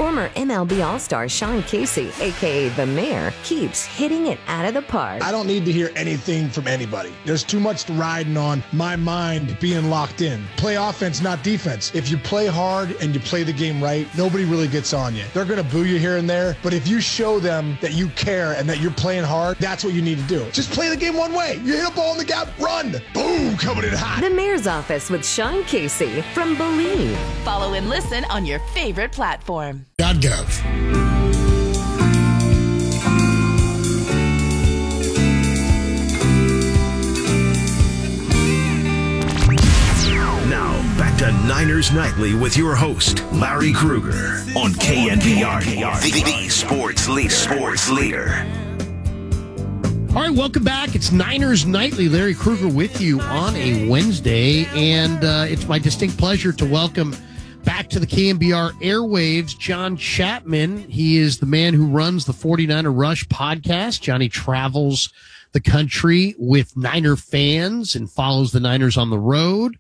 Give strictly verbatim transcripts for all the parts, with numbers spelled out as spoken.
Former M L B All-Star Sean Casey, a k a. The Mayor, keeps hitting it out of the park. I don't need to hear anything from anybody. There's too much riding on my mind being locked in. Play offense, not defense. If you play hard and you play the game right, nobody really gets on you. They're going to boo you here and there, but if you show them that you care and that you're playing hard, that's what you need to do. Just play the game one way. You hit a ball in the gap, run. Boom, coming in hot. The Mayor's Office with Sean Casey from Believe. Follow and listen on your favorite platform. GodGov. Now, back to Niners Nightly with your host, Larry Krueger, on K N B R, the, the sports leader. Sports leader. All right, welcome back. It's Niners Nightly. Larry Krueger with you on a Wednesday, and uh, it's my distinct pleasure to welcome back to the K N B R airwaves, John Chapman. He is the man who runs the forty-niner Rush podcast. Johnny travels the country with Niner fans and follows the Niners on the road.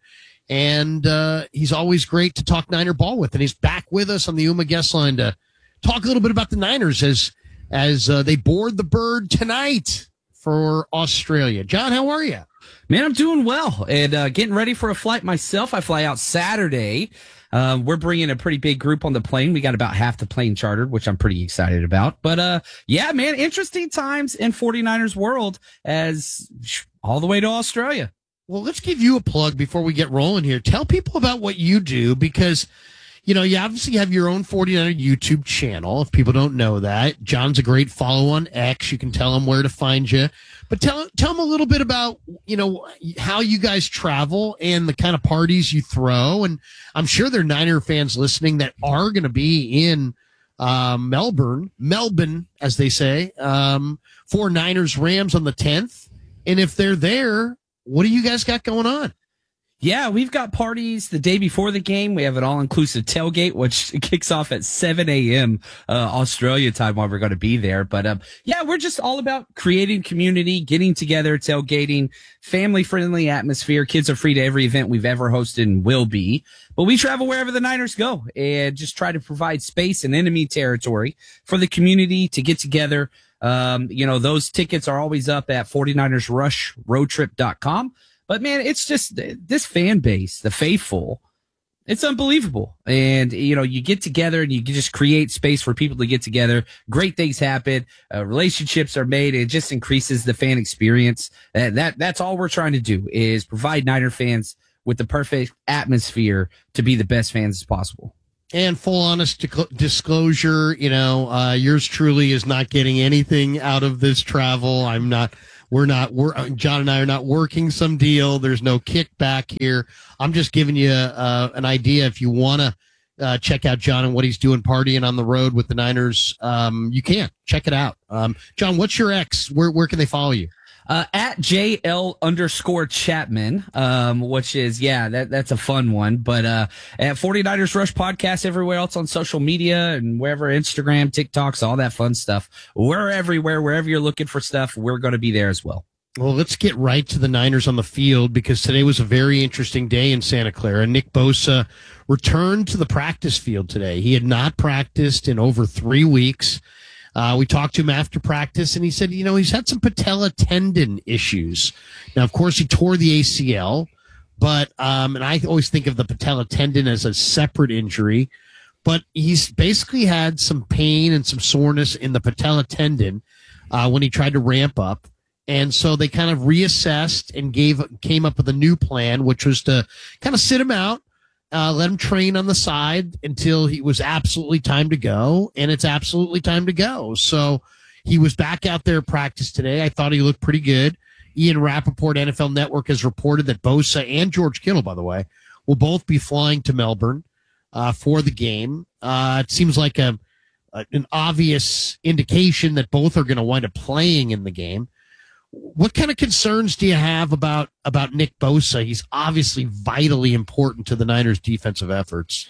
And uh, he's always great to talk Niner ball with. And he's back with us on the Uma guest line to talk a little bit about the Niners as as uh, they board the bird tonight for Australia. John, how are you? Man, I'm doing well and uh, getting ready for a flight myself. I fly out Saturday. Uh, we're bringing a pretty big group on the plane. We got about half the plane chartered, which I'm pretty excited about. But, uh, yeah, man, interesting times in forty-niners world as all the way to Australia. Well, let's give you a plug before we get rolling here. Tell people about what you do because, you know, you obviously have your own forty-niner YouTube channel. If people don't know that, John's a great follow on X. You can tell him where to find you. But tell tell him a little bit about, you know, how you guys travel and the kind of parties you throw. And I'm sure there are Niner fans listening that are going to be in uh, Melbourne, Melbourne, as they say, um, for Niners Rams on the tenth. And if they're there, what do you guys got going on? Yeah, we've got parties the day before the game. We have an all-inclusive tailgate, which kicks off at seven a.m. Uh, Australia time while we're going to be there. But, um, yeah, we're just all about creating community, getting together, tailgating, family-friendly atmosphere. Kids are free to every event we've ever hosted and will be. But we travel wherever the Niners go and just try to provide space and enemy territory for the community to get together. Um, you know, those tickets are always up at forty-niners rush road trip dot com. But, man, it's just this fan base, the faithful, it's unbelievable. And, you know, you get together and you just create space for people to get together. Great things happen. Uh, relationships are made. It just increases the fan experience. And that that's all we're trying to do is provide Niner fans with the perfect atmosphere to be the best fans as possible. And full honest disclosure, you know, uh, yours truly is not getting anything out of this travel. I'm not. We're not, we're, John and I are not working some deal. There's no kickback here. I'm just giving you uh, an idea. If you want to uh, check out John and what he's doing partying on the road with the Niners, um, you can. Check it out. Um, John, what's your X? Where, where can they follow you? Uh, at J L underscore Chapman, um, which is, yeah, that, that's a fun one. But, uh, at forty-niners Rush podcast, everywhere else on social media and wherever, Instagram, TikToks, all that fun stuff. We're everywhere. Wherever you're looking for stuff, we're going to be there as well. Well, let's get right to the Niners on the field because today was a very interesting day in Santa Clara. Nick Bosa returned to the practice field today. He had not practiced in over three weeks. Uh, we talked to him after practice, and he said, you know, he's had some patella tendon issues. Now, of course, he tore the A C L, but, um, and I always think of the patella tendon as a separate injury, but he's basically had some pain and some soreness in the patella tendon uh, when he tried to ramp up. And so they kind of reassessed and gave came up with a new plan, which was to kind of sit him out. Uh, let him train on the side until he was absolutely time to go, and it's absolutely time to go. So he was back out there at practice today. I thought he looked pretty good. Ian Rappaport, N F L Network, has reported that Bosa and George Kittle, by the way, will both be flying to Melbourne uh, for the game. Uh, it seems like a, a an obvious indication that both are going to wind up playing in the game. What kind of concerns do you have about, about Nick Bosa? He's obviously vitally important to the Niners' defensive efforts.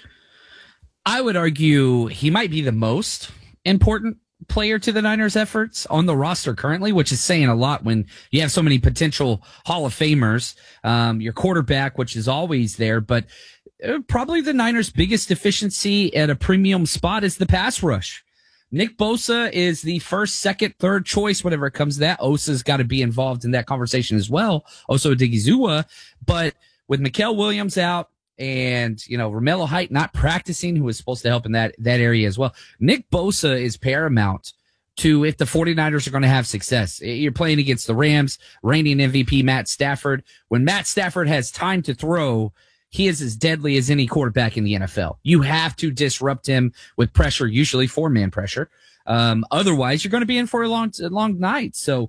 I would argue he might be the most important player to the Niners' efforts on the roster currently, which is saying a lot when you have so many potential Hall of Famers. Um, your quarterback, which is always there, but uh, probably the Niners' biggest deficiency at a premium spot is the pass rush. Nick Bosa is the first, second, third choice whenever it comes to that. Osa's got to be involved in that conversation as well. Osa Odigizua. But with Mikael Williams out and, you know, Romello Height not practicing, who was supposed to help in that, that area as well, Nick Bosa is paramount to if the 49ers are going to have success. You're playing against the Rams, reigning M V P Matt Stafford. When Matt Stafford has time to throw, he is as deadly as any quarterback in the N F L. You have to disrupt him with pressure, usually four-man pressure. Um, otherwise, you're going to be in for a long, a long night. So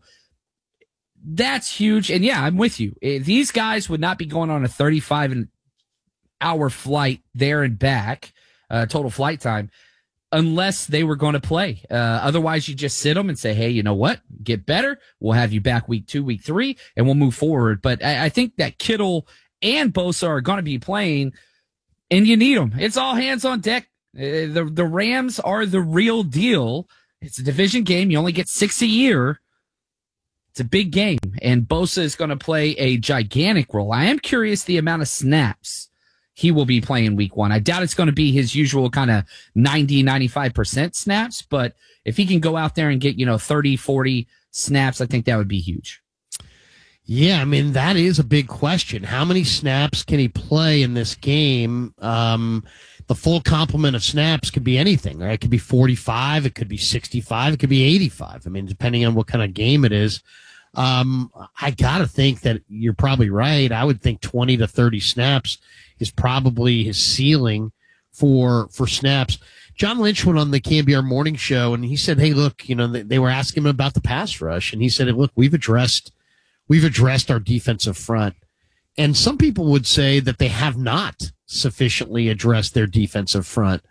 that's huge. And yeah, I'm with you. These guys would not be going on a thirty-five hour flight there and back, uh, total flight time, unless they were going to play. Uh, otherwise, you just sit them and say, hey, you know what? Get better. We'll have you back week two, week three, and we'll move forward. But I, I think that Kittle and Bosa are going to be playing, and you need them. It's all hands on deck. Uh, the, the Rams are the real deal. It's a division game. You only get six a year. It's a big game, and Bosa is going to play a gigantic role. I am curious the amount of snaps he will be playing week one. I doubt it's going to be his usual kind of ninety, ninety-five percent snaps, but if he can go out there and get, you know, thirty, forty snaps, I think that would be huge. Yeah, I mean, that is a big question. How many snaps can he play in this game? Um, the full complement of snaps could be anything, right? It could be forty-five, it could be sixty-five, it could be eighty-five. I mean, depending on what kind of game it is. Um, I got to think that you're probably right. I would think twenty to thirty snaps is probably his ceiling for for snaps. John Lynch went on the K N B R morning show, and he said, hey, look, you know, they, they were asking him about the pass rush, and he said, look, we've addressed we've addressed our defensive front. And some people would say that they have not sufficiently addressed their defensive front.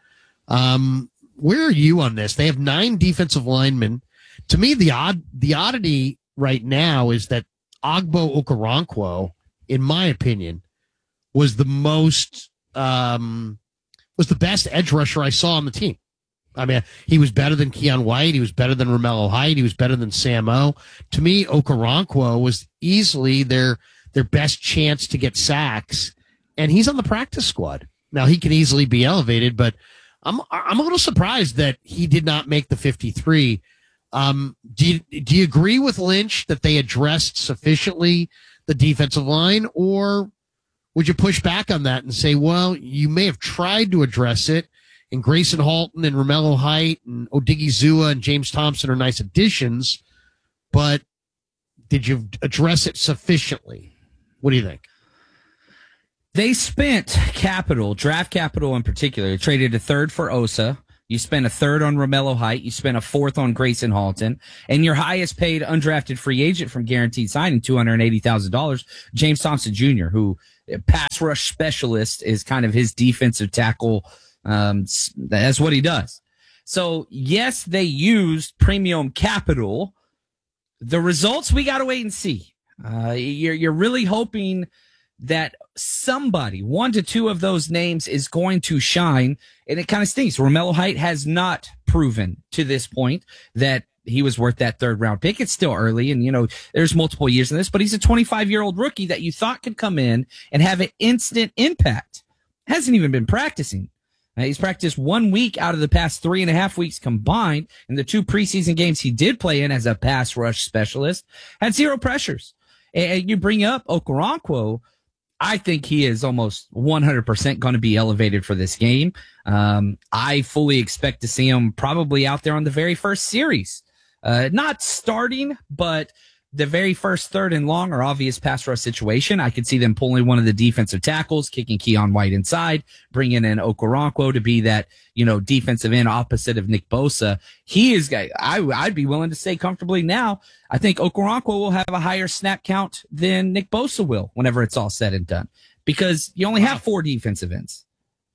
Um, where are you on this? They have nine defensive linemen. To me, the odd the oddity right now is that Ogbo Okoronkwo, in my opinion, was the most, um, was the best edge rusher I saw on the team. I mean, he was better than Keon White. He was better than Romello Height. He was better than Sam O. To me, Okoronkwo was easily their, their best chance to get sacks, and he's on the practice squad. Now, he can easily be elevated, but I'm, I'm a little surprised that he did not make the fifty-three. Um, do you, do you agree with Lynch that they addressed sufficiently the defensive line, or would you push back on that and say, well, you may have tried to address it, and Grayson Halton and Romello Height and Odigizua and James Thompson are nice additions, but did you address it sufficiently? What do you think? They spent capital, draft capital in particular. They traded a third for Osa. You spent a third on Romello Height. You spent a fourth on Grayson Halton. And your highest paid undrafted free agent from guaranteed signing, two hundred eighty thousand dollars, James Thompson Junior, who pass rush specialist is kind of his defensive tackle. Um, that's what he does. So, yes, they used premium capital. The results, we got to wait and see. Uh, you're, you're really hoping that somebody, one to two of those names, is going to shine, and it kind of stinks. Romello Height has not proven to this point that he was worth that third round pick. It's still early, and, you know, there's multiple years in this, but he's a twenty-five year old rookie that you thought could come in and have an instant impact. Hasn't even been practicing. Uh, he's practiced one week out of the past three and a half weeks combined. In the two preseason games he did play in as a pass rush specialist, had zero pressures. And you bring up Okoronkwo, I think he is almost one hundred percent going to be elevated for this game. Um, I fully expect to see him probably out there on the very first series. Uh, not starting, but the very first third and long or obvious pass rush situation. I could see them pulling one of the defensive tackles, kicking Keon White inside, bringing in Okoronkwo to be that, you know, defensive end opposite of Nick Bosa. He is, I, I'd be willing to say comfortably now, I think Okoronkwo will have a higher snap count than Nick Bosa will whenever it's all said and done, because you only have four defensive ends.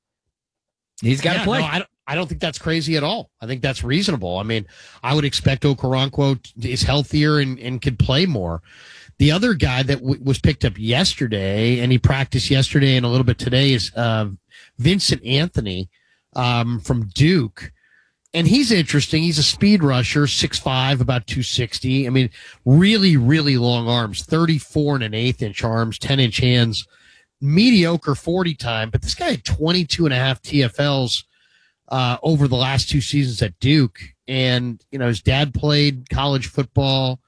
He's got to yeah, play. No, I don't, I don't think that's crazy at all. I think that's reasonable. I mean, I would expect Okoronkwo is healthier and, and could play more. The other guy that w- was picked up yesterday, and he practiced yesterday and a little bit today, is uh, Vincent Anthony um, from Duke. And he's interesting. He's a speed rusher, six five, about two sixty. I mean, really, really long arms, thirty-four and an eighth inch arms, ten inch hands. mediocre forty time, but this guy had twenty-two and a half T F Ls uh, over the last two seasons at Duke. And, you know, his dad played college football.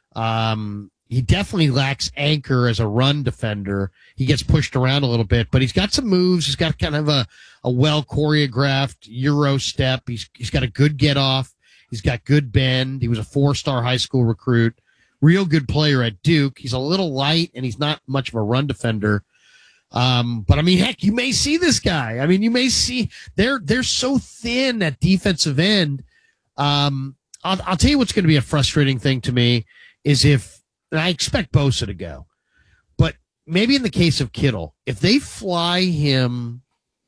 Um, he definitely lacks anchor as a run defender. He gets pushed around a little bit, but he's got some moves. He's got kind of a, a well choreographed Euro step. He's, he's got a good get off. He's got good bend. He was a four-star high school recruit. Real good player at Duke. He's a little light and he's not much of a run defender. Um, but I mean, heck, you may see this guy. I mean, you may see they're, they're so thin at defensive end. Um, I'll, I'll tell you what's going to be a frustrating thing to me is if, and I expect Bosa to go, but maybe in the case of Kittle, if they fly him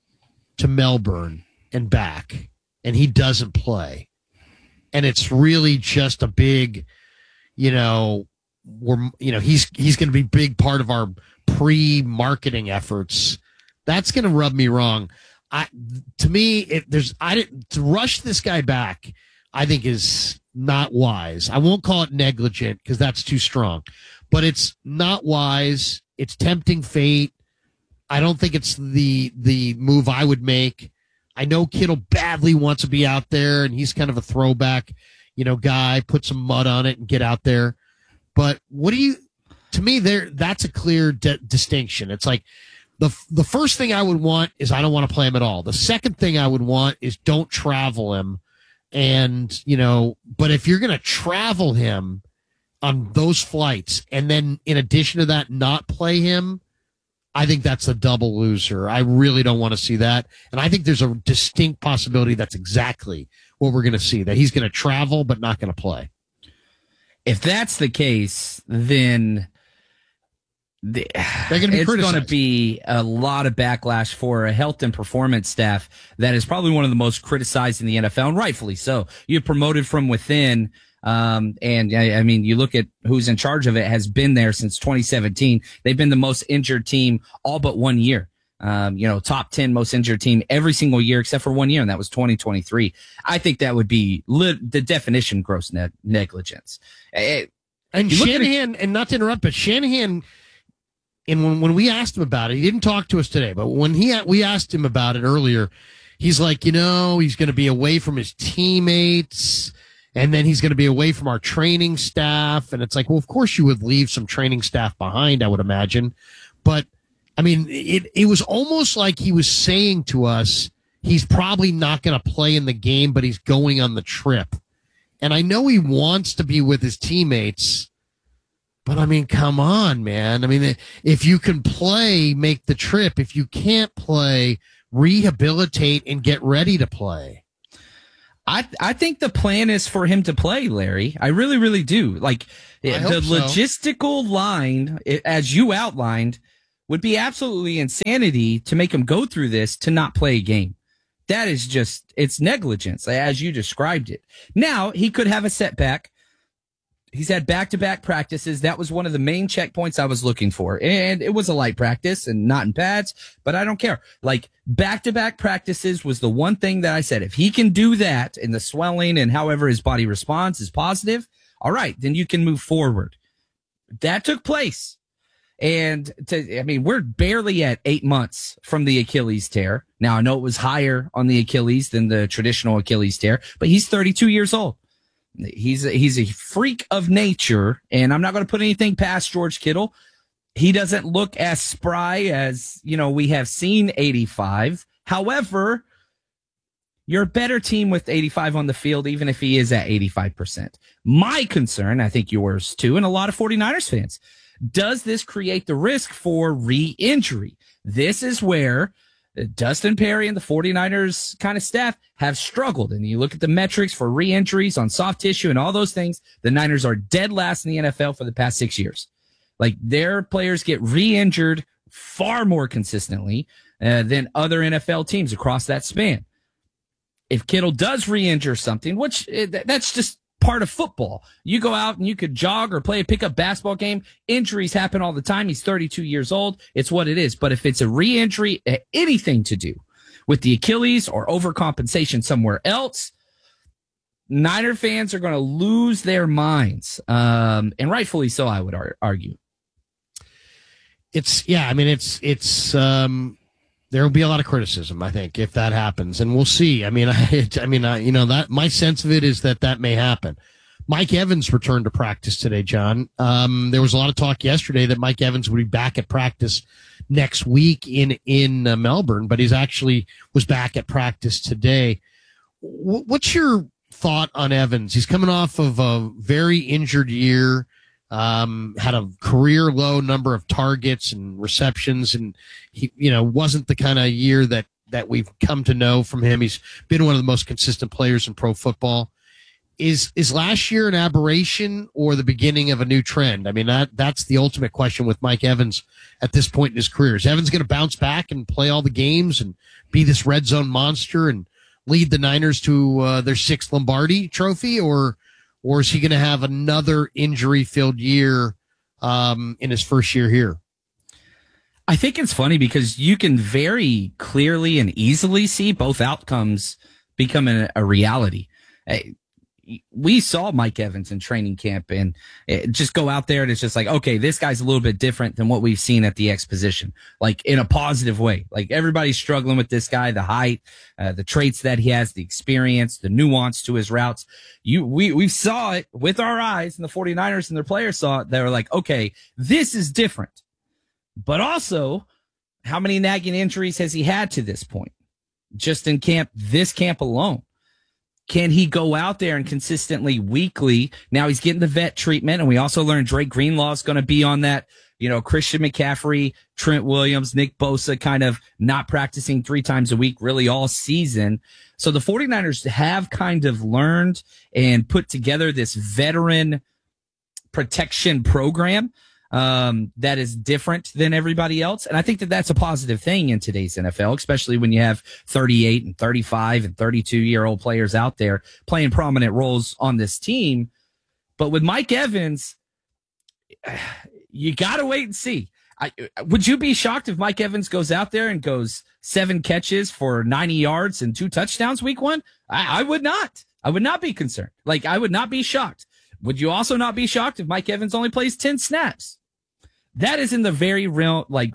to Melbourne and back and he doesn't play and it's really just a big, you know, we're, you know, he's, he's going to be a big part of our pre-marketing efforts. That's going to rub me wrong. I, to me, if there's, I didn't to rush this guy back, I think is not wise. I won't call it negligent because that's too strong, but it's not wise. It's tempting fate. I don't think it's the, the move I would make. I know Kittle badly wants to be out there and he's kind of a throwback, you know, guy, put some mud on it and get out there. But what do you, to me, there, that's a clear di- distinction. It's like the, the first thing I would want is I don't want to play him at all. The second thing I would want is don't travel him. And, you know, but if you're going to travel him on those flights and then in addition to that, not play him, I think that's a double loser. I really don't want to see that. And I think there's a distinct possibility that's exactly what we're going to see, that he's going to travel but not going to play. If that's the case, then the, They're gonna be it's going to be a lot of backlash for a health and performance staff that is probably one of the most criticized in the N F L, and rightfully so. You promoted from within, um, and I, I mean, you look at who's in charge of it, has been there since twenty seventeen. They've been the most injured team all but one year. Um, you know, top ten most injured team every single year except for one year, and that was twenty twenty-three. I think that would be li- the definition gross ne- negligence. It, and Shanahan, at, and not to interrupt, but Shanahan, and when, when we asked him about it, he didn't talk to us today, but when he we asked him about it earlier, he's like, you know, he's going to be away from his teammates, and then he's going to be away from our training staff. And it's like, well, of course you would leave some training staff behind, I would imagine. But, I mean, it, it was almost like he was saying to us, he's probably not going to play in the game, but he's going on the trip. And I know he wants to be with his teammates, but I mean, come on, man. I mean, if you can play, make the trip. If you can't play, rehabilitate and get ready to play. I I think the plan is for him to play, Larry. I really, really do. Like the so. logistical line, as you outlined, would be absolutely insanity to make him go through this to not play a game. That is just, it's negligence, as you described it. Now, he could have a setback. He's had back-to-back practices. That was one of the main checkpoints I was looking for. And it was a light practice and not in pads, but I don't care. Like, back-to-back practices was the one thing that I said, if he can do that and the swelling and however his body responds is positive, all right, then you can move forward. That took place. And to, I mean, we're barely at eight months from the Achilles tear. Now, I know it was higher on the Achilles than the traditional Achilles tear, but he's thirty-two years old. He's a, he's a freak of nature, and I'm not going to put anything past George Kittle. He doesn't look as spry as, you know, we have seen eighty-five. However, you're a better team with eighty-five on the field, even if he is at eighty-five percent. My concern, I think yours too, and a lot of 49ers fans, does this create the risk for re-injury? This is where Dustin Perry and the 49ers kind of staff have struggled. And you look at the metrics for re-injuries on soft tissue and all those things, the Niners are dead last in the N F L for the past six years. Like, their players get re-injured far more consistently uh, than other N F L teams across that span. If Kittle does re-injure something, which uh, that's just part of football. You go out and you could jog or play a pickup basketball game. Injuries happen all the time. He's thirty-two years old. It's what it is. But if it's a re-injury, anything to do with the Achilles or overcompensation somewhere else, Niner fans are going to lose their minds. Um, and rightfully so, I would ar- argue. It's, yeah, I mean, it's, it's, um, there will be a lot of criticism, I think, if that happens, and we'll see. I mean, I, it, I mean, I, you know, that my sense of it is that that may happen. Mike Evans returned to practice today, John. Um, there was a lot of talk yesterday that Mike Evans would be back at practice next week in, in uh, Melbourne, but he's actually was back at practice today. W- what's your thought on Evans? He's coming off of a very injured year. Um, had a career low number of targets and receptions, and he, you know, wasn't the kind of year that, that we've come to know from him. He's been one of the most consistent players in pro football. Is, is last year an aberration or the beginning of a new trend? I mean, that, that's the ultimate question with Mike Evans at this point in his career. Is Evans going to bounce back and play all the games and be this red zone monster and lead the Niners to uh, their sixth Lombardi trophy, or, Or is he going to have another injury-filled year um, in his first year here? I think it's funny because you can very clearly and easily see both outcomes becoming a, a reality. We saw Mike Evans in training camp and just go out there and it's just like, okay, this guy's a little bit different than what we've seen at the X position, like in a positive way. Like everybody's struggling with this guy, the height, uh, the traits that he has, the experience, the nuance to his routes. You, we, we saw it with our eyes, and the 49ers and their players saw it. They were like, okay, this is different. But also, how many nagging injuries has he had to this point? Just in camp, this camp alone. Can he go out there and consistently weekly? Now he's getting the vet treatment, and we also learned Drake Greenlaw is going to be on that, you know, Christian McCaffrey, Trent Williams, Nick Bosa kind of not practicing three times a week really all season. So the 49ers have kind of learned and put together this veteran protection program um, that is different than everybody else. And I think that that's a positive thing in today's N F L, especially when you have thirty-eight and thirty-five and thirty-two year old players out there playing prominent roles on this team. But with Mike Evans, you got to wait and see. I, would you be shocked if Mike Evans goes out there and goes seven catches for ninety yards and two touchdowns week one? I, I would not. I would not be concerned. Like, I would not be shocked. Would you also not be shocked if Mike Evans only plays ten snaps? That is in the very real, like,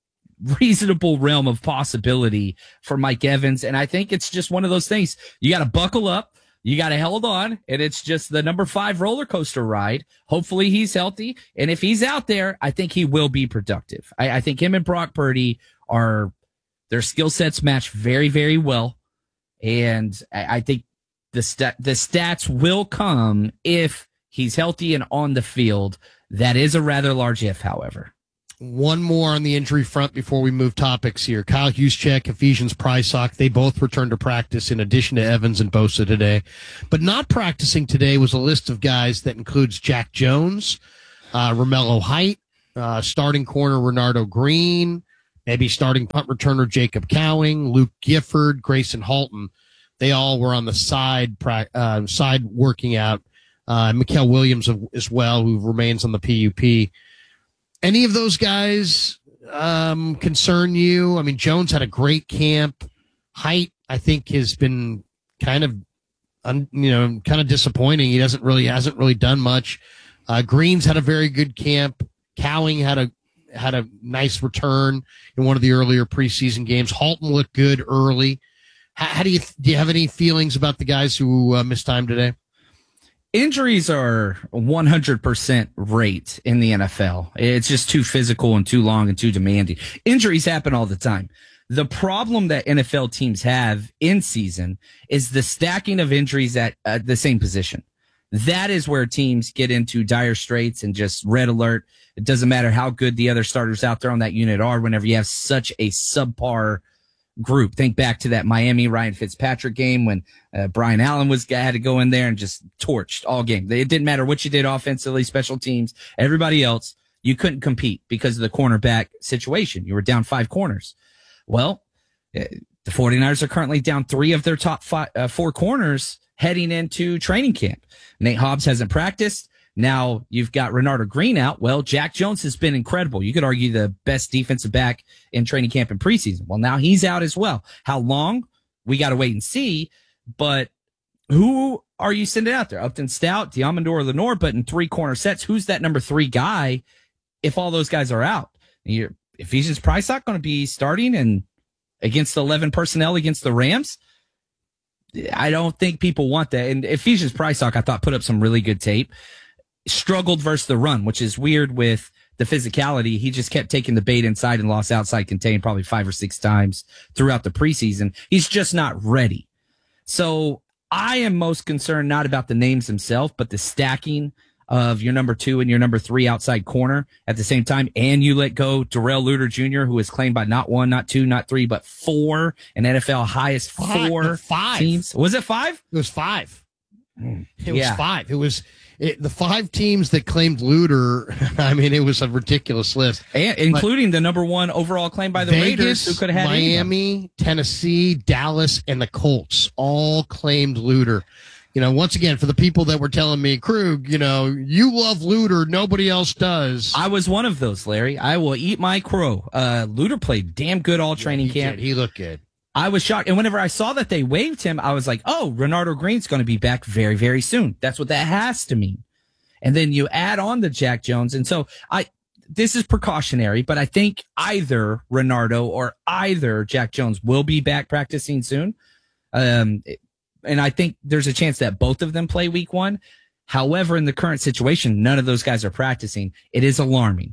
reasonable realm of possibility for Mike Evans. And I think it's just one of those things. You got to buckle up. You got to hold on. And it's just the number five roller coaster ride. Hopefully he's healthy. And if he's out there, I think he will be productive. I, I think him and Brock Purdy are, their skill sets match very, very well. And I, I think the stat, the stats will come if he's healthy and on the field. That is a rather large if, however. One more on the injury front before we move topics here. Kyle Juszczyk, Ephesians Prysock, they both returned to practice in addition to Evans and Bosa today. But not practicing today was a list of guys that includes Jack Jones, uh, Romello Height, uh, starting corner Renardo Green, maybe starting punt returner Jacob Cowing, Luke Gifford, Grayson Halton. They all were on the side, uh, side working out. Uh, Mikael Williams as well, who remains on the P U P. Any of those guys um, concern you? I mean, Jones had a great camp. Height, I think, has been kind of, un, you know, kind of disappointing. He doesn't really hasn't really done much. Uh, Green's had a very good camp. Cowing had a had a nice return in one of the earlier preseason games. Halton looked good early. How, how do you do? You have any feelings about the guys who uh, missed time today? Injuries are one hundred percent rate in the N F L. It's just too physical and too long and too demanding. Injuries happen all the time. The problem that N F L teams have in season is the stacking of injuries at, at the same position. That is where teams get into dire straits and just red alert. It doesn't matter how good the other starters out there on that unit are whenever you have such a subpar group. Think back to that Miami Ryan Fitzpatrick game when uh, Brian Allen was had to go in there and just torched all game. It didn't matter what you did offensively, special teams, everybody else. You couldn't compete because of the cornerback situation. You were down five corners. Well, uh, the 49ers are currently down three of their top five, uh, four corners heading into training camp. Nate Hobbs hasn't practiced. Now you've got Renardo Green out. Well, Jack Jones has been incredible. You could argue the best defensive back in training camp and preseason. Well, now he's out as well. How long? We got to wait and see. But who are you sending out there? Upton Stout, Diamondor, Lenore, but in three corner sets, who's that number three guy if all those guys are out? You're, Ephesians Price not going to be starting and against eleven personnel against the Rams. I don't think people want that. And Ephesians Price, I thought, put up some really good tape. Struggled versus the run, which is weird with the physicality. He just kept taking the bait inside and lost outside contain probably five or six times throughout the preseason. He's just not ready. So I am most concerned not about the names themselves, but the stacking of your number two and your number three outside corner at the same time. And you let go Darrell Luter Junior, who is claimed by not one, not two, not three, but four, an N F L highest four five teams. Was it five? It was five. Mm. It Yeah. was five. It was it, the five teams that claimed Luter. I mean, it was a ridiculous list, And, including the number one overall claim by the Vegas, Raiders, who could have had Miami, Tennessee, Dallas, and the Colts all claimed Luter. You know, once again, for the people that were telling me, Krug, you know, you love Luter, nobody else does. I was one of those, Larry. I will eat my crow. Uh, Luter played damn good all training he camp. did. He looked good. I was shocked. And whenever I saw that they waived him, I was like, oh, Renardo Green's going to be back very, very soon. That's what that has to mean. And then you add on the Jack Jones. And so I, this is precautionary, but I think either Renardo or either Jack Jones will be back practicing soon. Um, and I think there's a chance that both of them play week one. However, in the current situation, none of those guys are practicing. It is alarming.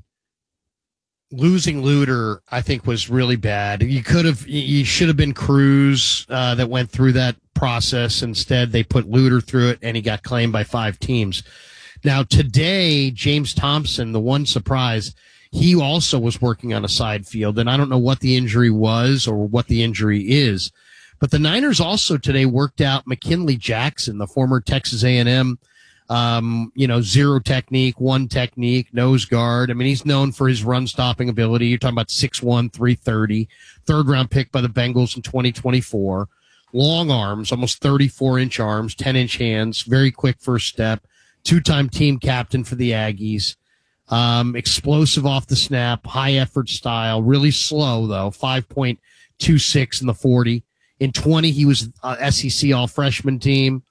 Losing Luter, I think, was really bad. You could have, you should have been Cruz uh, that went through that process. Instead, they put Luter through it, and he got claimed by five teams. Now, today, James Thompson, the one surprise, he also was working on a side field, and I don't know what the injury was or what the injury is. But the Niners also today worked out McKinley Jackson, the former Texas A and M, um, you know, zero technique, one technique, nose guard. I mean, he's known for his run-stopping ability. You're talking about six one, three thirty, third-round pick by the Bengals in twenty twenty-four. Long arms, almost thirty-four inch arms, ten inch hands, very quick first step, two-time team captain for the Aggies. Um, explosive off the snap, high-effort style, really slow, though, five point two six in the forty. In twenty, he was uh, S E C all-freshman team.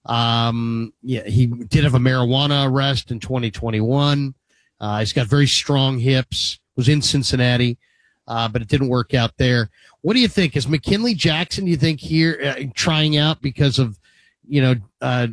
Um, yeah, he did have a marijuana arrest in twenty twenty-one. Uh, he's got very strong hips, was in Cincinnati, uh, but it didn't work out there. What do you think? Is McKinley Jackson, do you think, here uh, trying out because of, you know, uh,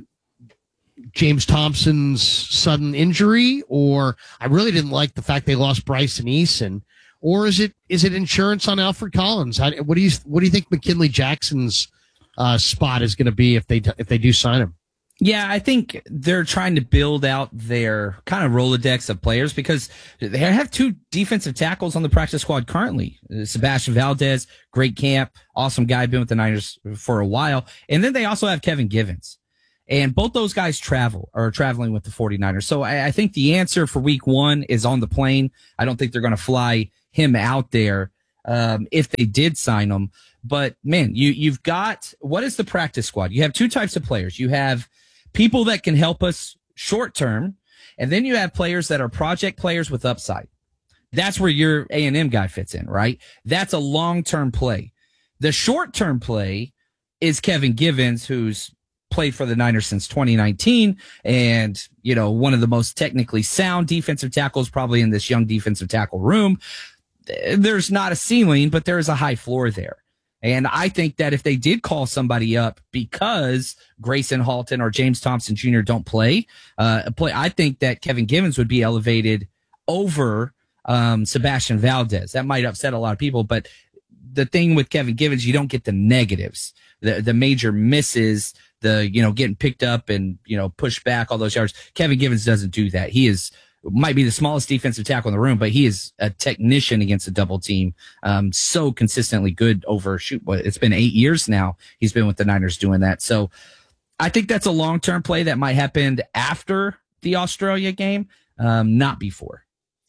James Thompson's sudden injury? Or I really didn't like the fact they lost Bryson Eason. Or is it is it insurance on Alfred Collins? How, what do you what do you think McKinley Jackson's uh, spot is going to be if they if they do sign him? Yeah, I think they're trying to build out their kind of Rolodex of players because they have two defensive tackles on the practice squad currently. Sebastian Valdez, great camp, awesome guy, been with the Niners for a while. And then they also have Kevin Givens. And both those guys travel or are traveling with the 49ers. So I, I think the answer for week one is on the plane. I don't think they're going to fly him out there um, if they did sign him. But, man, you, you've got – what is the practice squad? You have two types of players. You have people that can help us short term, and then you have players that are project players with upside. That's where your A and M guy fits in, right? That's a long-term play. The short-term play is Kevin Givens, who's played for the Niners since twenty nineteen and, you know, one of the most technically sound defensive tackles probably in this young defensive tackle room. There's not a ceiling, but there is a high floor there. And I think that if they did call somebody up because Grayson Halton or James Thompson Junior don't play, uh, play, I think that Kevin Givens would be elevated over um, Sebastian Valdez. That might upset a lot of people, but the thing with Kevin Givens, you don't get the negatives, the the major misses, the, you know, getting picked up and, you know, pushed back all those yards. Kevin Givens doesn't do that. He is might be the smallest defensive tackle in the room, but he is a technician against a double team. Um, so consistently good over shoot. What it's been eight years now. He's been with the Niners doing that. So I think that's a long-term play that might happen after the Australia game. Um, not before.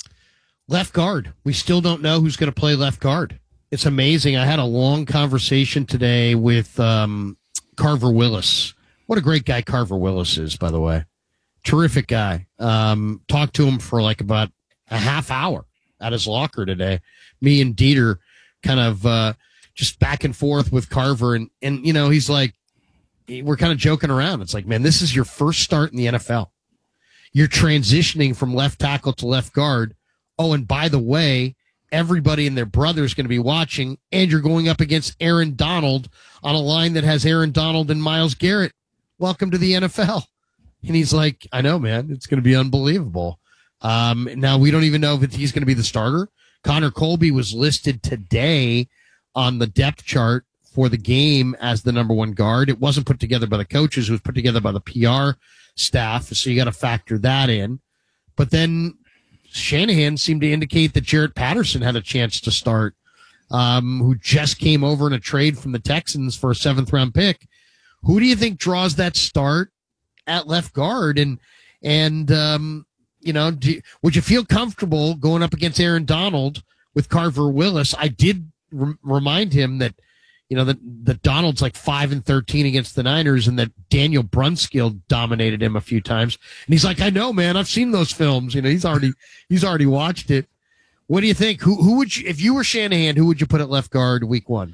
Left guard. We still don't know who's going to play left guard. It's amazing. I had a long conversation today with, um, Carver Willis. What a great guy Carver Willis is, by the way. Terrific guy. Um, talked to him for like about a half hour at his locker today. Me and Dieter kind of uh, just back and forth with Carver. And, and, you know, he's like, we're kind of joking around. It's like, man, this is your first start in the N F L. You're transitioning from left tackle to left guard. Oh, and by the way, everybody and their brother is going to be watching, and you're going up against Aaron Donald on a line that has Aaron Donald and Myles Garrett. Welcome to the N F L. And he's like, I know, man, it's going to be unbelievable. Um, now, we don't even know if he's going to be the starter. Connor Colby was listed today on the depth chart for the game as the number one guard. It wasn't put together by the coaches. It was put together by the P R staff. So you got to factor that in. But then Shanahan seemed to indicate that Jarrett Patterson had a chance to start, um, who just came over in a trade from the Texans for a seventh round pick. Who do you think draws that start at left guard? And, and, um, you know, do you, would you feel comfortable going up against Aaron Donald with Carver Willis? I did re- remind him that, you know, that, that Donald's like five and thirteen against the Niners, and that Daniel Brunskill dominated him a few times. And he's like, I know, man, I've seen those films. You know, he's already, he's already watched it. What do you think? Who, who would you, if you were Shanahan, who would you put at left guard week one?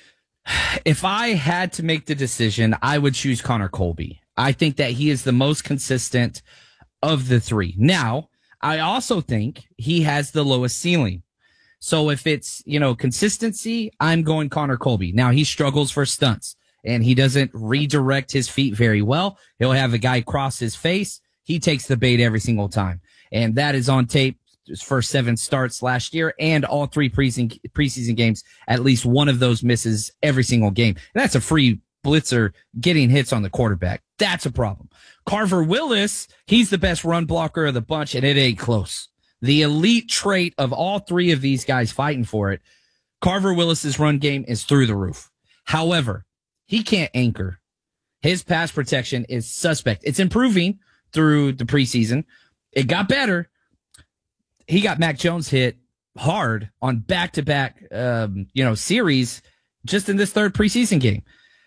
If I had to make the decision, I would choose Connor Colby. I think that he is the most consistent of the three. Now, I also think he has the lowest ceiling. So if it's, you know, consistency, I'm going Connor Colby. Now, he struggles for stunts, and he doesn't redirect his feet very well. He'll have a guy cross his face. He takes the bait every single time. And that is on tape. His first seven starts last year, and all three preseason, preseason games, at least one of those misses every single game. And that's a free blitzer getting hits on the quarterback. That's a problem. Carver Willis, he's the best run blocker of the bunch, and it ain't close. The elite trait of all three of these guys fighting for it, Carver Willis's run game is through the roof. However, he can't anchor. His pass protection is suspect. It's improving through the preseason. It got better. He got Mac Jones hit hard on back-to-back, um, you know, series just in this third preseason game.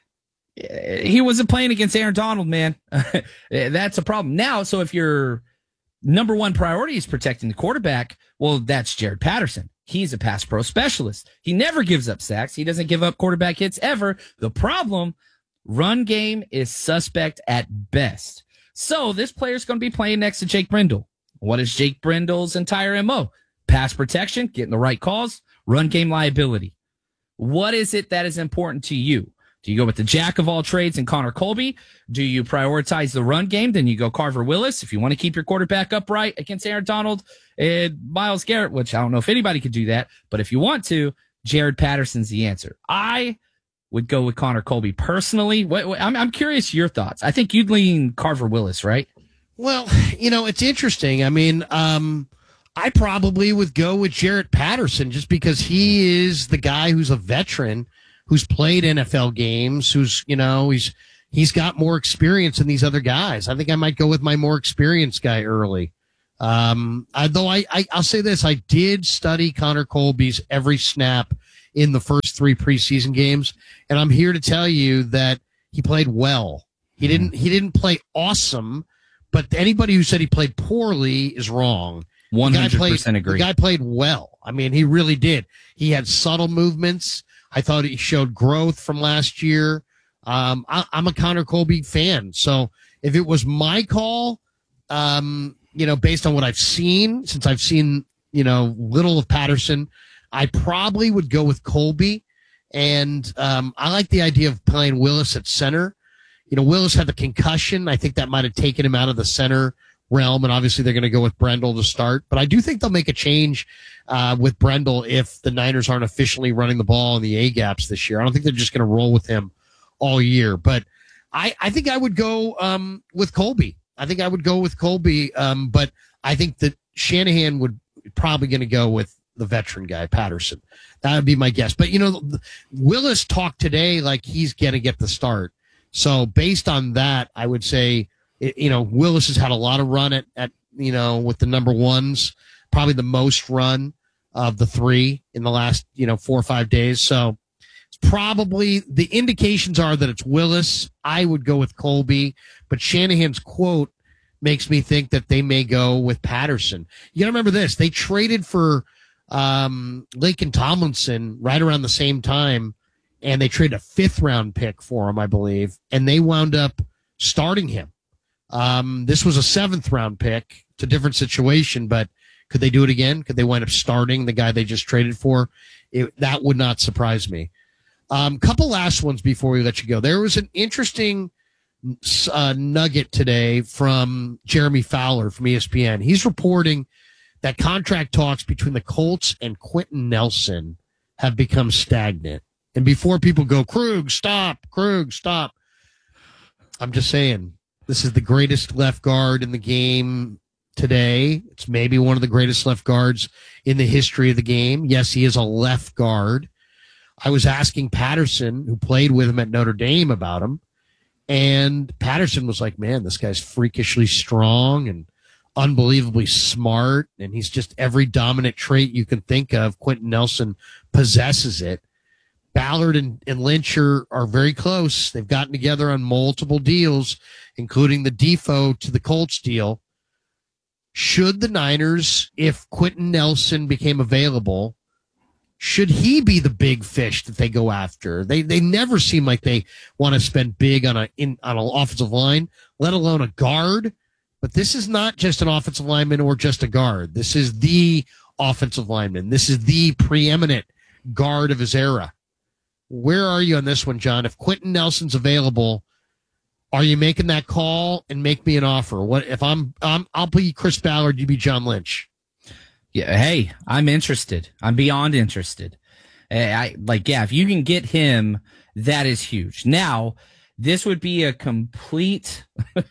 He wasn't playing against Aaron Donald, man. That's a problem. Now, so if your number one priority is protecting the quarterback, well, that's Jarrett Patterson. He's a pass pro specialist. He never gives up sacks. He doesn't give up quarterback hits ever. The problem, run game is suspect at best. So this player's going to be playing next to Jake Brendel. What is Jake Brendel's entire M O? Pass protection, getting the right calls, run game liability. What is it that is important to you? Do you go with the jack of all trades and Connor Colby? Do you prioritize the run game? Then you go Carver Willis. If you want to keep your quarterback upright against Aaron Donald and Myles Garrett, which I don't know if anybody could do that, but if you want to, Jarrett Patterson's the answer. I would go with Connor Colby personally. What, what, I'm, I'm curious your thoughts. I think you'd lean Carver Willis, right? Well, you know, it's interesting. I mean, um, I probably would go with Jarrett Patterson just because he is the guy who's a veteran, who's played N F L games, who's, you know, he's, he's got more experience than these other guys. I think I might go with my more experienced guy early. Um, I, though I, I, I'll say this, I did study Connor Colby's every snap in the first three preseason games. And I'm here to tell you that he played well. He didn't, he didn't play awesome, but anybody who said he played poorly is wrong. one hundred percent agree. The guy played well. I mean, he really did. He had subtle movements. I thought he showed growth from last year. Um, I, I'm a Connor Colby fan. So if it was my call, um, you know, based on what I've seen, since I've seen, you know, little of Patterson, I probably would go with Colby. And um, I like the idea of playing Willis at center. You know, Willis had the concussion. I think that might have taken him out of the center realm, and obviously they're going to go with Brendel to start. But I do think they'll make a change uh, with Brendel if the Niners aren't officially running the ball in the A-gaps this year. I don't think they're just going to roll with him all year. But I, I think I would go um, with Colby. I think I would go with Colby, um, but I think that Shanahan would probably going to go with the veteran guy, Patterson. That would be my guess. But, you know, Willis talked today like he's going to get the start. So based on that, I would say, you know, Willis has had a lot of run at, at, you know, with the number ones, probably the most run of the three in the last, you know, four or five days. So it's probably, the indications are that it's Willis. I would go with Colby, but Shanahan's quote makes me think that they may go with Patterson. You got to remember this. They traded for um, Laken Tomlinson right around the same time, and they traded a fifth round pick for him, I believe, and they wound up starting him. Um, this was a seventh round pick. It's a different situation, but Could they do it again? Could they wind up starting the guy they just traded for? It, that would not surprise me. Um, couple last ones before we let you go. There was an interesting uh, nugget today from Jeremy Fowler from E S P N. He's reporting that contract talks between the Colts and Quentin Nelson have become stagnant. And before people go, Krug, stop, Krug, stop. I'm just saying, this is the greatest left guard in the game today. It's maybe one of the greatest left guards in the history of the game. Yes, he is a left guard. I was asking Patterson, who played with him at Notre Dame, about him. And Patterson was like, man, this guy's freakishly strong and unbelievably smart. And he's just every dominant trait you can think of. Quentin Nelson possesses it. Ballard and, and Lynch are, are very close. They've gotten together on multiple deals, including the Defoe to the Colts deal. Should the Niners, if Quentin Nelson became available, should he be the big fish that they go after? They they never seem like they want to spend big on a in on an offensive line, let alone a guard. But this is not just an offensive lineman or just a guard. This is the offensive lineman. This is the preeminent guard of his era. Where are you on this one, John? If Quentin Nelson's available, are you making that call and make me an offer? What if I'm, I'm I'll be Chris Ballard, you be John Lynch. Yeah, hey, I'm interested. I'm beyond interested. I like, yeah, if you can get him, that is huge. Now, this would be a complete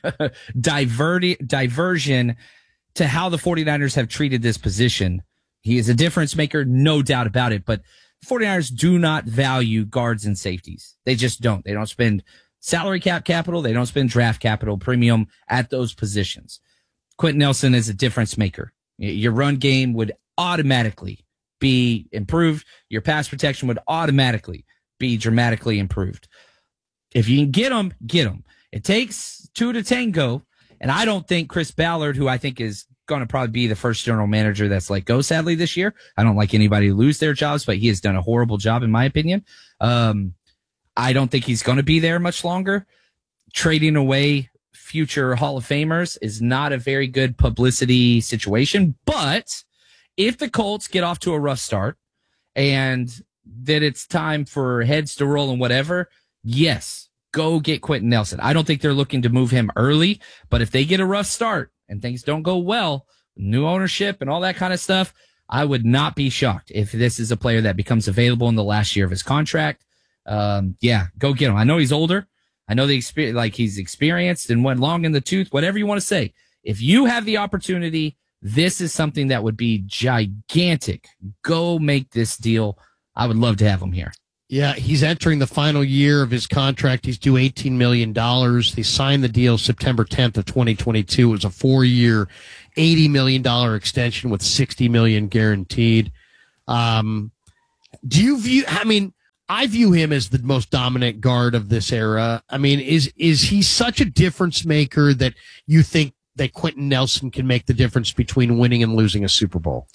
diverti- diversion to how the 49ers have treated this position. He is a difference maker, no doubt about it, but 49ers do not value guards and safeties. They just don't. They don't spend salary cap capital. They don't spend draft capital premium at those positions. Quentin Nelson is a difference maker. Your run game would automatically be improved. Your pass protection would automatically be dramatically improved. If you can get them, get them. It takes two to tango. And I don't think Chris Ballard, who I think is going to probably be the first general manager that's let go, sadly, this year. I don't like anybody to lose their jobs, but he has done a horrible job, in my opinion. Um, I don't think he's going to be there much longer. Trading away future Hall of Famers is not a very good publicity situation. But if the Colts get off to a rough start and that it's time for heads to roll and whatever, yes, go get Quentin Nelson. I don't think they're looking to move him early, but if they get a rough start and things don't go well, new ownership and all that kind of stuff, I would not be shocked if this is a player that becomes available in the last year of his contract. Um, yeah, go get him. I know he's older. I know the experience, like he's experienced and went long in the tooth, whatever you want to say. If you have the opportunity, this is something that would be gigantic. Go make this deal. I would love to have him here. Yeah, he's entering the final year of his contract. He's due eighteen million dollars. They signed the deal September tenth of twenty twenty-two. It was a four-year, eighty million dollars extension with sixty million dollars guaranteed. Um, do you view, I mean, I view him as the most dominant guard of this era. I mean, is is he such a difference maker that you think that Quentin Nelson can make the difference between winning and losing a Super Bowl?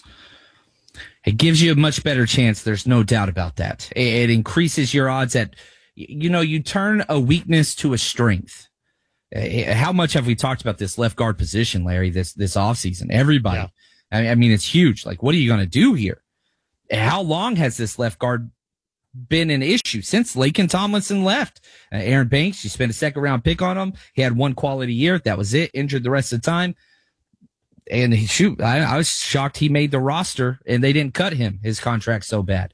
It gives you a much better chance. There's no doubt about that. It increases your odds at, you know, you turn a weakness to a strength. How much have we talked about this left guard position, Larry, this, this offseason? Everybody. Yeah. I mean, it's huge. Like, what are you going to do here? How long has this left guard been an issue? Since Laken Tomlinson left. Uh, Aaron Banks, you spent a second round pick on him. He had one quality year. That was it. Injured the rest of the time. And he, shoot, I, I was shocked he made the roster and they didn't cut him. His contract's so bad.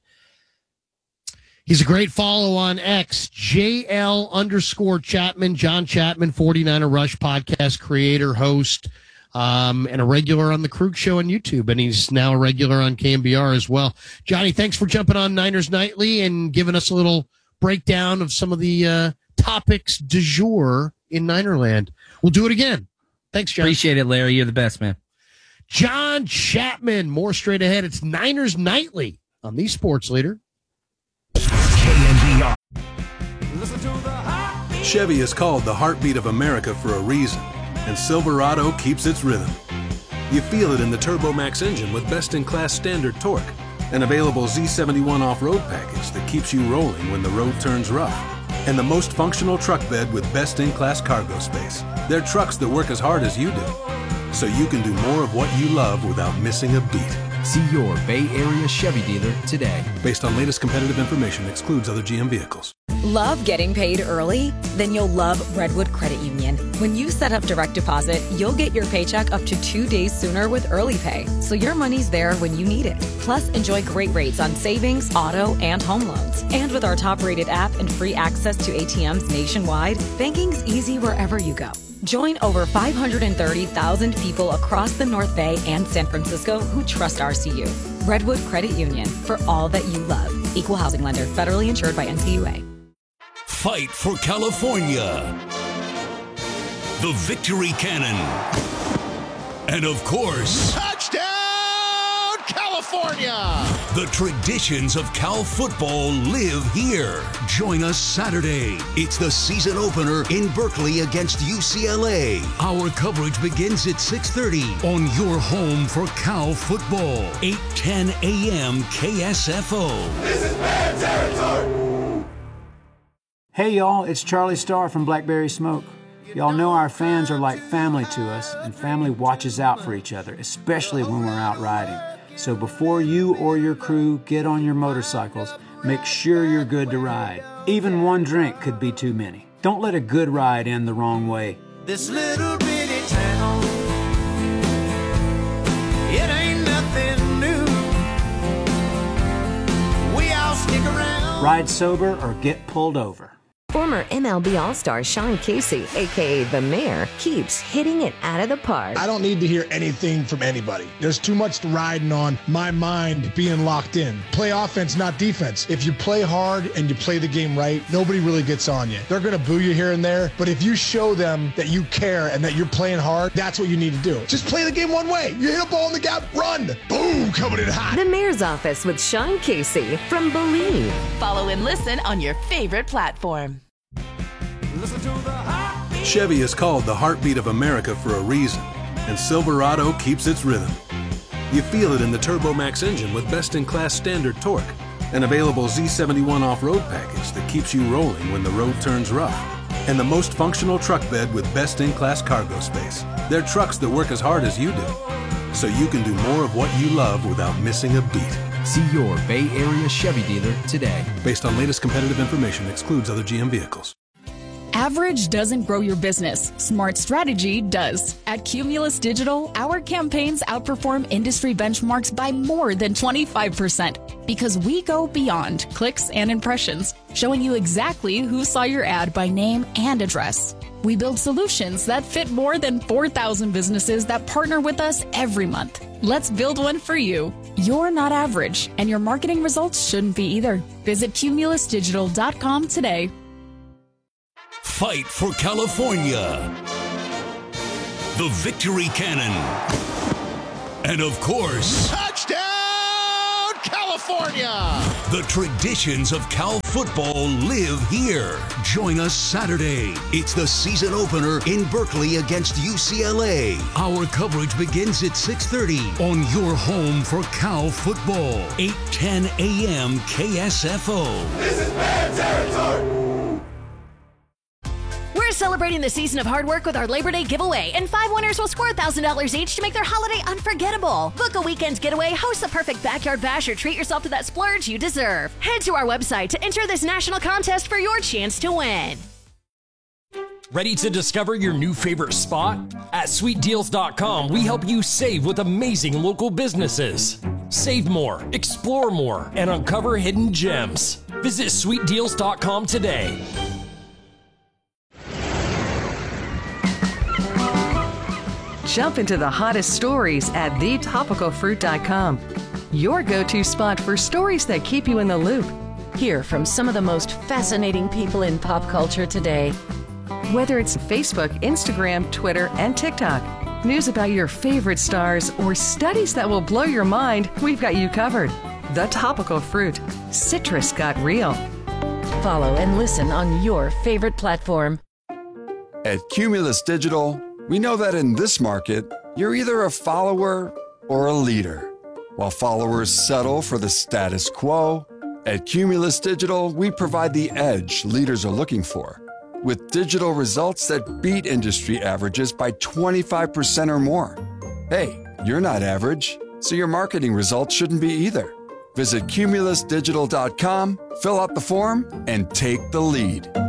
He's a great follow on X, J L underscore Chapman, John Chapman, forty-niner Rush podcast creator, host, um, and a regular on the Krug Show on YouTube. And he's now a regular on K N B R as well. Johnny, thanks for jumping on Niners Nightly and giving us a little breakdown of some of the uh, topics du jour in Ninerland. We'll do it again. Thanks, John. Appreciate it, Larry. You're the best, man. John Chapman, more straight ahead. It's Niners Nightly on the Sports Leader. K N B R. Chevy is called the heartbeat of America for a reason, and Silverado keeps its rhythm. You feel it in the TurboMax engine with best-in-class standard torque, an available Z seventy-one off-road package that keeps you rolling when the road turns rough, and the most functional truck bed with best-in-class cargo space. They're trucks that work as hard as you do. so you can do more of what you love without missing a beat. See your Bay Area Chevy dealer today. Based on latest competitive information, excludes other G M vehicles. Love getting paid early? Then you'll love Redwood Credit Union. When you set up direct deposit, you'll get your paycheck up to two days sooner with Early Pay, so your money's there when you need it. Plus, enjoy great rates on savings, auto, and home loans. And with our top-rated app and free access to A T Ms nationwide, banking's easy wherever you go. Join over five hundred thirty thousand people across the North Bay and San Francisco who trust R C U. Redwood Credit Union, for all that you love. Equal housing lender, federally insured by N C U A. Fight for California. The Victory Cannon. And of course, touchdown, California! The traditions of Cal football live here. Join us Saturday. It's the season opener in Berkeley against U C L A. Our coverage begins at six thirty on your home for Cal football. eight ten a.m. K S F O. This is bad territory! Hey y'all, it's Charlie Starr from Blackberry Smoke. Y'all know our fans are like family to us, and family watches out for each other, especially when we're out riding. So before you or your crew get on your motorcycles, make sure you're good to ride. Even one drink could be too many. Don't let a good ride end the wrong way. This little bitty town, it ain't nothing new. We all stick around. Ride sober or get pulled over. Former M L B All-Star Sean Casey, a k a. The Mayor, keeps hitting it out of the park. I don't need to hear anything from anybody. There's too much riding on my mind being locked in. Play offense, not defense. If you play hard and you play the game right, nobody really gets on you. They're going to boo you here and there, but if you show them that you care and that you're playing hard, that's what you need to do. Just play the game one way. You hit a ball in the gap, run. Boom, coming in hot. The Mayor's Office with Sean Casey from Believe. Follow and listen on your favorite platform. Chevy is called the heartbeat of America for a reason, and Silverado keeps its rhythm. You feel it in the Turbo Max engine with best-in-class standard torque, an available Z seventy-one off-road package that keeps you rolling when the road turns rough, and the most functional truck bed with best-in-class cargo space. They're trucks that work as hard as you do, so you can do more of what you love without missing a beat. See your Bay Area Chevy dealer today. Based on latest competitive information, excludes other G M vehicles. Average doesn't grow your business. Smart strategy does. At Cumulus Digital, our campaigns outperform industry benchmarks by more than twenty-five percent because we go beyond clicks and impressions, showing you exactly who saw your ad by name and address. We build solutions that fit more than four thousand businesses that partner with us every month. Let's build one for you. You're not average, and your marketing results shouldn't be either. Visit cumulus digital dot com today. Fight for California. The Victory Cannon. And of course, touchdown, California! The traditions of Cal football live here. Join us Saturday. It's the season opener in Berkeley against U C L A. Our coverage begins at six thirty on your home for Cal football. eight ten a.m. K S F O. This is bad territory! We're celebrating the season of hard work with our Labor Day giveaway, and five winners will score one thousand dollars each to make their holiday unforgettable. Book a weekend getaway, host the perfect backyard bash, or treat yourself to that splurge you deserve. Head to our website to enter this national contest for your chance to win. Ready to discover your new favorite spot? At sweet deals dot com, we help you save with amazing local businesses. Save more, explore more, and uncover hidden gems. Visit sweet deals dot com today. Jump into the hottest stories at the topical fruit dot com. Your go-to spot for stories that keep you in the loop. Hear from some of the most fascinating people in pop culture today. Whether it's Facebook, Instagram, Twitter, and TikTok, news about your favorite stars, or studies that will blow your mind, we've got you covered. The Topical Fruit. Citrus got real. Follow and listen on your favorite platform. At Cumulus Digital, we know that in this market, you're either a follower or a leader. While followers settle for the status quo, at Cumulus Digital, we provide the edge leaders are looking for, with digital results that beat industry averages by twenty-five percent or more. Hey, you're not average, so your marketing results shouldn't be either. Visit cumulus digital dot com, fill out the form, and take the lead.